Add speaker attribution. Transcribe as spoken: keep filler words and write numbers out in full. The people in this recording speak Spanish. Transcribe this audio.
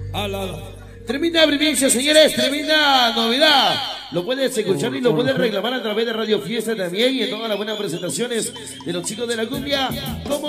Speaker 1: Tremenda primicia, señores, tremenda novedad. Lo puedes escuchar y lo puedes reclamar a través de Radio Fiesta también y en todas las buenas presentaciones de los chicos de la cumbia. Como